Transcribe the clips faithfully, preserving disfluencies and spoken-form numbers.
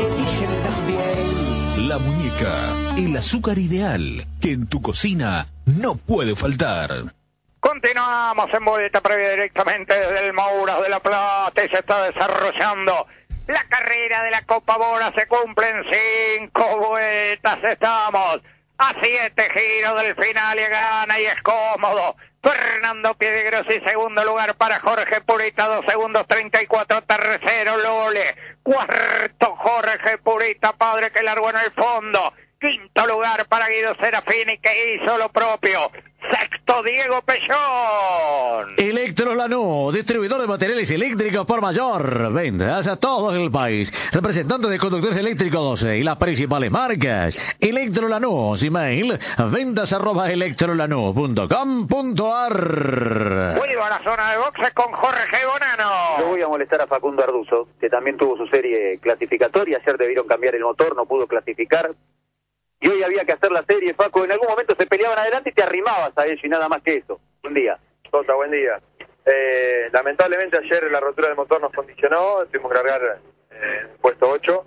eligen también. La Muñeca, el azúcar ideal que en tu cocina no puede faltar. Continuamos en vuelta previa directamente desde el Mouras de la Plata y se está desarrollando la carrera de la Copa Bora. Se cumplen cinco vueltas, estamos a siete giros del final y gana y es cómodo. Fernando Piedegrossi, segundo lugar para Jorge Purita, dos segundos treinta y cuatro, tercero Lole, cuarto Jorge Purita, padre que largó en el fondo, quinto lugar para Guido Serafini que hizo lo propio, sexto Diego Pellón. Electrolanú, distribuidor de materiales eléctricos por mayor, ventas a todo el país, representante de conductores eléctricos doce y las principales marcas. Electrolanú, email, ventas arroba electrolanú punto com punto ar. Vuelvo a la zona de boxes con Jorge Bonano. Yo voy a molestar a Facundo Arduzo, que también tuvo su serie clasificatoria, ayer debieron cambiar el motor, no pudo clasificar. Y hoy había que hacer la serie, Facu, en algún momento se peleaban adelante y te arrimabas a ellos y nada más que eso. Buen día. Tota, buen día. Eh, lamentablemente ayer la rotura del motor nos condicionó, tuvimos que largar eh, en puesto ocho.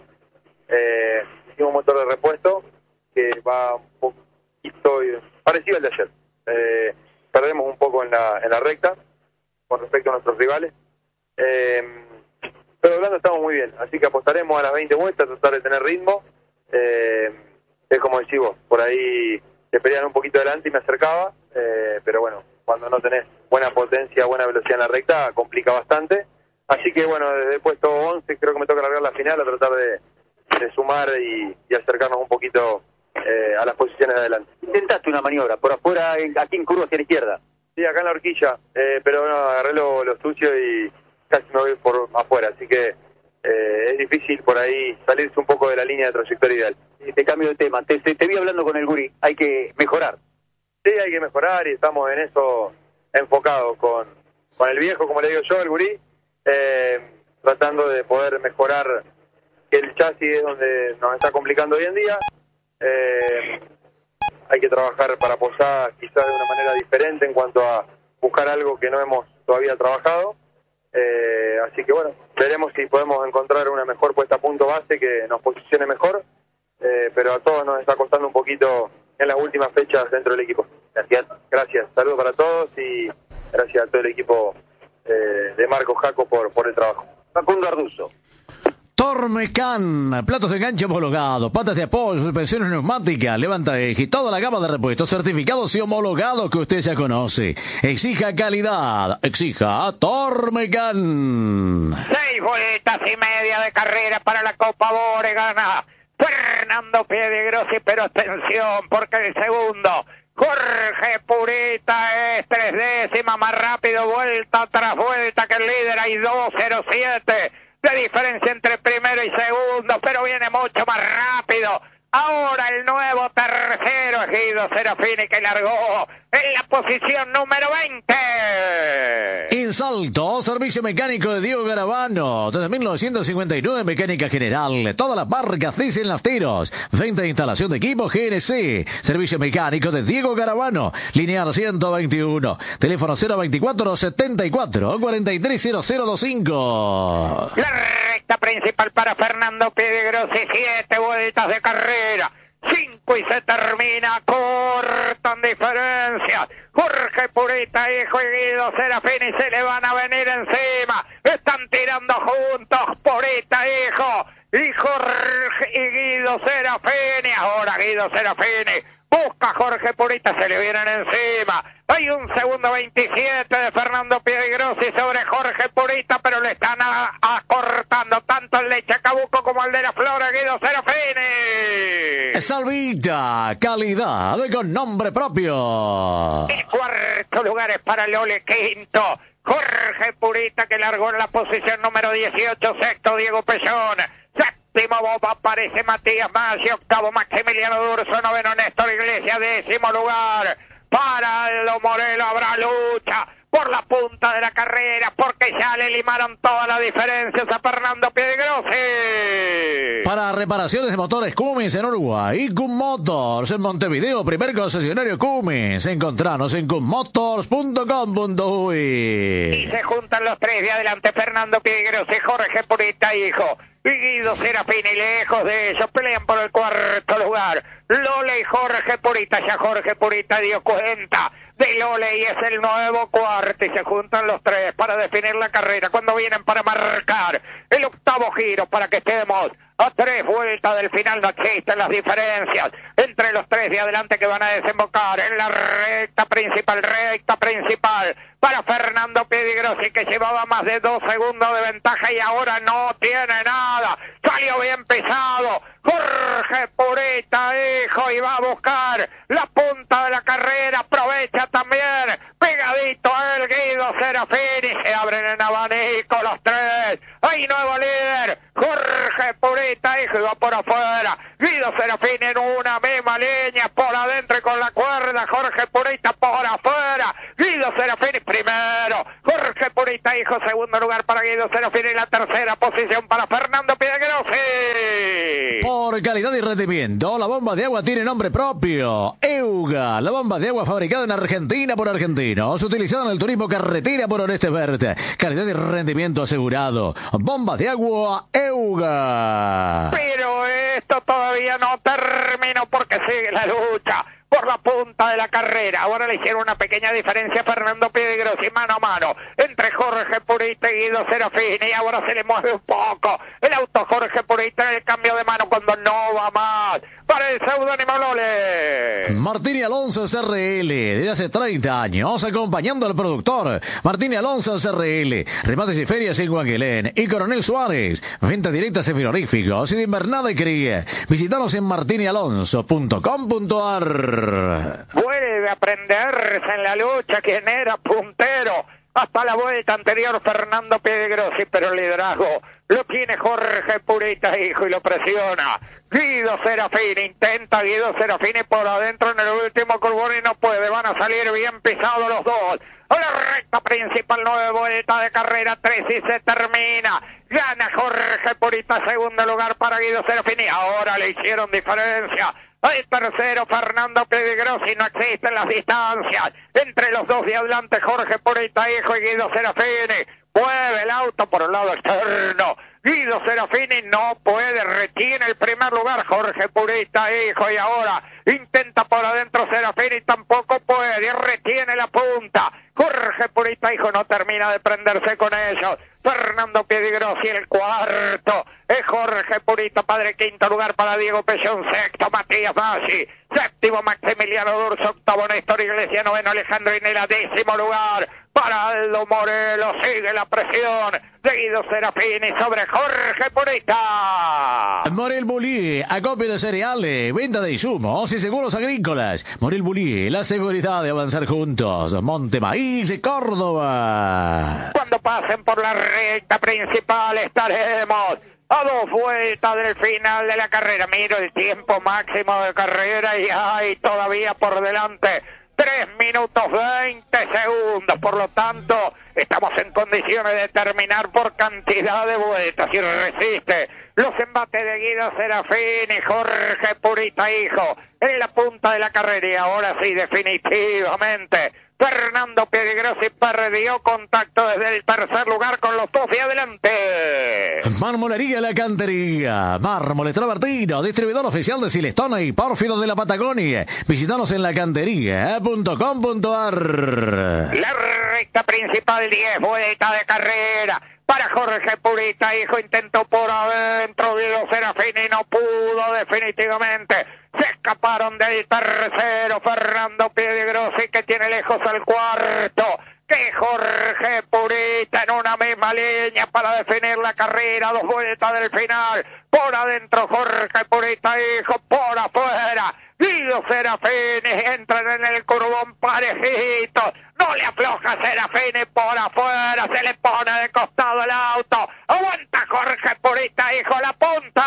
Eh, hicimos un motor de repuesto que va un poquito parecido al de ayer. Eh, perdemos un poco en la, en la recta con respecto a nuestros rivales. Eh, pero hablando estamos muy bien, así que apostaremos a las veinte vueltas, tratar de tener ritmo. Eh, Es como decís vos, por ahí te pelean un poquito adelante y me acercaba, eh, pero bueno, cuando no tenés buena potencia, buena velocidad en la recta, complica bastante. Así que bueno, desde el puesto once creo que me toca largar la final a tratar de, de sumar y, y acercarnos un poquito eh, a las posiciones de adelante. Intentaste una maniobra, por afuera, aquí en curva hacia la izquierda. Sí, acá en la horquilla, eh, pero bueno, agarré lo, lo sucio y casi me voy por afuera, así que eh, es difícil por ahí salirse un poco de la línea de trayectoria ideal. Te cambio de tema, te, te, te vi hablando con el gurí, hay que mejorar. Sí, hay que mejorar y estamos en eso enfocados con, con el viejo, como le digo yo, el gurí, eh, tratando de poder mejorar, que el chasis es donde nos está complicando hoy en día. Eh, hay que trabajar para posar quizás de una manera diferente en cuanto a buscar algo que no hemos todavía trabajado. Eh, así que bueno, veremos si podemos encontrar una mejor puesta a punto base que nos posicione mejor. Eh, pero a todos nos está costando un poquito en las últimas fechas dentro del equipo. Gracias. Gracias. Saludos para todos y gracias a todo el equipo eh, de Marcos Jaco por, por el trabajo. Facundo Arduzo. Tormecan, platos de enganche homologados, patas de apoyo, suspensiones neumáticas, levanta eje y toda la gama de repuestos certificados y homologados que usted ya conoce. Exija calidad, exija Tormecan. Seis vueltas y media de carrera para la Copa Bora, gana Fernando Piedegrossi, pero atención porque el segundo Jorge Purita es tres décimas más rápido vuelta tras vuelta que el líder. Hay dos cero siete de diferencia entre primero y segundo, pero viene mucho más rápido. Ahora el nuevo tercero es Guido Serafini que largó en la posición número veinte. En Salto, servicio mecánico de Diego Garavano. Desde mil novecientos cincuenta y nueve, mecánica general. Todas las marcas dicen las tiros. Venta e instalación de equipo G N C. Servicio mecánico de Diego Garavano. Lineal ciento veintiuno. Teléfono cero veinticuatro, setenta y cuatro, cuarenta y tres, cero cero veinticinco. La recta principal para Fernando Piedegrossi. Siete vueltas de carrera. Cinco y se termina, cortan diferencias. Jorge Purita, hijo y Guido Serafini se le van a venir encima. Están tirando juntos Purita, hijo, y Jorge y Guido Serafini. Ahora Guido Serafini busca a Jorge Purita, se le vienen encima. Hay un segundo veintisiete de Fernando Piedegrossi sobre Jorge Purita, pero le están a, acortando tanto el de Chacabuco como el de la Flora, Guido Serafini. Salvita, calidad con nombre propio. El cuarto lugar es para Lole, quinto Jorge Purita que largó en la posición número dieciocho, sexto Diego Pellón. Séptimo Boba aparece Matías Maggi, octavo Maximiliano Durso, noveno Néstor Iglesias, décimo lugar para Aldo Morelo. Habrá lucha por la punta de la carrera porque ya le limaron todas las diferencias a Fernando Piedegrossi. Para reparaciones de motores Cummins en Uruguay, Cum Motors en Montevideo, primer concesionario Cummins. Encontranos en cum motors punto com punto uy. Y se juntan los tres de adelante, Fernando Piedegrossi, Jorge Purita, hijo, Guido Serafini, lejos de ellos, pelean por el cuarto lugar. Lole y Jorge Purita, ya Jorge Purita dio cuenta de Lole y es el nuevo cuarto y se juntan los tres para definir la carrera cuando vienen para marcar el octavo giro para que estemos a tres vueltas del final. No existen las diferencias entre los tres de adelante que van a desembocar en la recta principal, recta principal para Fernando Piedigrossi, que llevaba más de dos segundos de ventaja y ahora no tiene nada. Salió bien pisado Jorge Purita, hijo, y va a buscar la punta de la carrera. Aprovecha también pegadito a él Guido Serafini. Se abren en abanico los tres. Hay nuevo líder, Jorge Purita, hijo, y va por afuera. Guido Serafini en una misma línea, por adentro y con la cuerda. Jorge Purita por afuera. Guido Serafini primero. Jorge Purita, hijo, segundo lugar para Guido Serafini. La tercera posición para Fernando Piedigrossi. Por calidad y rendimiento, la bomba de agua tiene nombre propio. Euga, la bomba de agua fabricada en Argentina por argentinos, utilizada en el turismo carretera por Orestes Verde. Calidad y rendimiento asegurado. Bomba de agua Euga. Pero esto todavía no terminó porque sigue la lucha por la punta de la carrera. Ahora le hicieron una pequeña diferencia a Fernando Piedigrossi, mano a mano entre Jorge Purita y Guido Serafini, y ahora se le mueve un poco el auto Jorge Purita en el cambio de mano cuando no va más para el seudónimo Lole. Martín y Alonso C R L, desde hace treinta años acompañando al productor. Martín y Alonso C R L, remates y ferias en Guanguelén y Coronel Suárez, ventas directas en frigoríficos y de invernada y cría. Visítanos en martin y alonso punto com punto a r. Vuelve a aprenderse en la lucha quien era puntero hasta la vuelta anterior Fernando Piedigrossi, pero el liderazgo lo tiene Jorge Purita, hijo, y lo presiona Guido Serafini. Intenta Guido Serafini por adentro en el último curvón y no puede. Van a salir bien pisados los dos a la recta principal. Nueve vuelta de carrera, tres y se termina. Gana Jorge Purita, segundo lugar para Guido Serafini. Ahora le hicieron diferencia el tercero Fernando Piedigrossi. No existen las distancias entre los dos de adelante, Jorge Purita, hijo, y Guido Serafini. Mueve el auto por el lado externo. Guido Serafini no puede, retiene el primer lugar Jorge Purita, hijo, y ahora intenta por adentro Serafini, tampoco puede, y retiene la punta. Jorge Purita, hijo, no termina de prenderse con ellos. Fernando Piedigrossi el cuarto, es Jorge Purita, padre, quinto lugar para Diego Pellón, sexto Matías Bassi, séptimo Maximiliano Durso, octavo Néstor Iglesias, noveno Alejandro Inela, décimo lugar para Aldo Morelos. Sigue la presión de Guido Serafini sobre Jorge Purita. Morel Bulí, acopio de cereales, venta de insumos y seguros agrícolas. Morel Bulí, la seguridad de avanzar juntos. Monte Maíz y Córdoba. Cuando pasen por la recta principal estaremos a dos vueltas del final de la carrera. Miro el tiempo máximo de carrera y hay todavía por delante tres minutos veinte segundos, por lo tanto estamos en condiciones de terminar por cantidad de vueltas. Y resiste los embates de Guido Serafini, Jorge Purita, hijo, en la punta de la carrera. Y ahora sí, definitivamente Fernando Piedigrossi perdió contacto desde el tercer lugar con los dos de adelante. Marmolería La Cantería, Mármoles Travertino, distribuidor oficial de Silestone y Pórfido de la Patagonia. Visítanos en lacantería punto com punto a r. La recta principal, diez vueltas de carrera para Jorge Purita, hijo, intentó por adentro Guido Serafini, no pudo definitivamente. Se escaparon del tercero Fernando Piedigrossi, que tiene lejos al cuarto, que Jorge Purita en una misma línea para definir la carrera, dos vueltas del final. Por adentro Jorge Purita, hijo, por afuera Guido Serafini, entran en el curvón parejito. No le afloja Serafini por afuera, se le pone de costado el auto. Aguanta Jorge Purita, hijo, la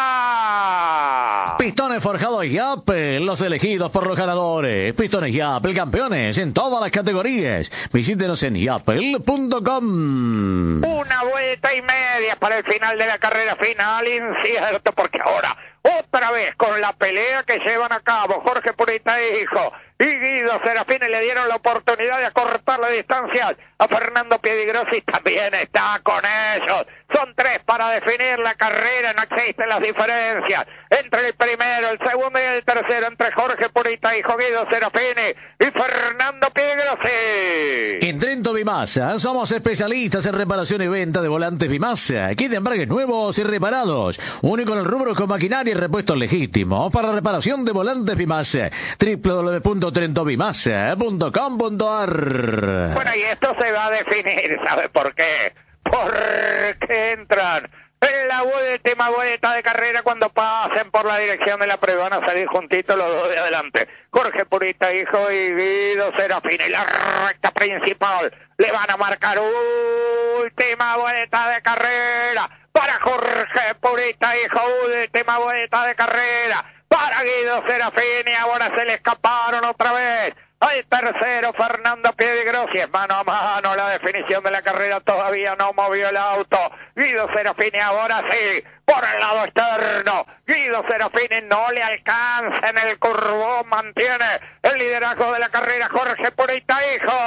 punta. Pistones forjados y Apple, los elegidos por los ganadores. Pistones y Apple, campeones en todas las categorías. Visítenos en yapel punto com. Una vuelta y media para el final de la carrera, final incierto, porque ahora otra vez con la pelea que llevan a cabo Jorge Purita, hijo, y Guido Serafini le dieron la oportunidad de acortar la distancia a Fernando Piedigrossi, también está con ellos. Son tres para definir la carrera, no existen las diferencias entre el primero, el segundo y el tercero, entre Jorge Purita, hijo Guido Serafini y Fernando Piedigrossi. En Trento Bimasa somos especialistas en reparación y venta de volantes Bimasa, kit de embragues nuevos y reparados, único en el rubro con maquinaria y repuestos legítimos para reparación de volantes Bimasa. doble u doble u doble u punto trento bimasa punto com punto a r. Bueno, y esto se va a definir, ¿sabe por qué? Porque entran en la última vuelta de carrera. Cuando pasen por la dirección de la prueba van a salir juntitos los dos de adelante, Jorge Purita, hijo, y Guido Serafini. La recta principal le van a marcar última vuelta de carrera para Jorge Purita, hijo, última vuelta de carrera para Guido Serafini. Ahora se le escaparon otra vez al tercero, Fernando Piedigrossi. Es mano a mano la definición de la carrera, todavía no movió el auto. Guido Serafini ahora sí, por el lado externo. Guido Serafini no le alcanza en el curvón, mantiene el liderazgo de la carrera Jorge Purita,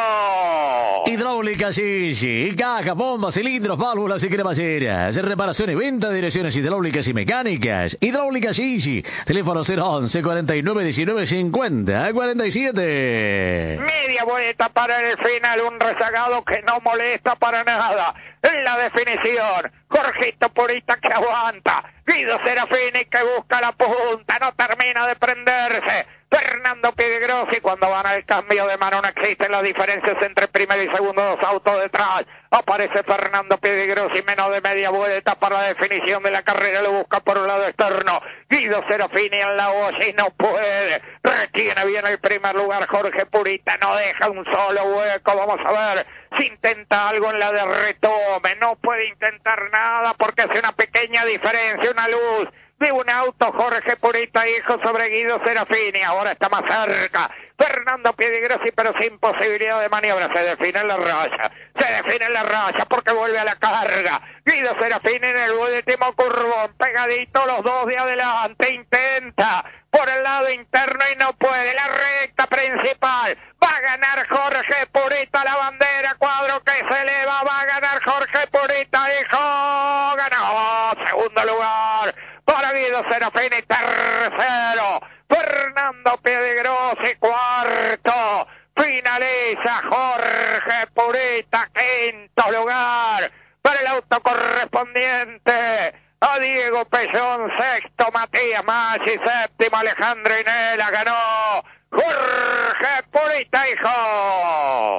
hijo. Hidráulica Gigi, caja, bombas, cilindros, válvulas y cremalleras, reparación y venta de direcciones hidráulicas y mecánicas. Hidráulica Gigi, teléfono cero once, cuarenta y nueve, diecinueve, cincuenta, cuarenta y siete. Media vuelta para el final, un rezagado que no molesta para nada en la definición. Jorgito Purita que aguanta, Guido Serafini que busca la punta, no termina de prenderse. Fernando Piedigrossi, cuando van al cambio de mano no existen las diferencias entre primero y segundo, dos autos detrás. Aparece Fernando Piedigrossi, menos de media vuelta para la definición de la carrera, lo busca por un lado externo. Guido Serafini en la olla y no puede. Retiene bien el primer lugar Jorge Purita, no deja un solo hueco. Vamos a ver si intenta algo en la de retome. No puede intentar nada porque hace una pequeña diferencia, una luz de un auto. Jorge Purita, hijo, sobre Guido Serafini. Ahora está más cerca Fernando Piedigrossi, pero sin posibilidad de maniobra. Se define en la raya, se define en la raya porque vuelve a la carga. Guido Serafini en el último curvón, pegadito los dos de adelante, intenta por el lado interno y no puede. La recta principal, va a ganar Jorge Purita, la bandera, cuadro que se eleva, va a ganar Jorge Purita, hijo, ganó. Segundo lugar para Guido Serafini, tercero Fernando Piedigrossi, cuarto finaliza Jorge Purita, quinto lugar para el auto correspondiente a Diego Pellón, sexto Matías Maggi, séptimo Alejandro Inela, ganó Jorge Purita, hijo.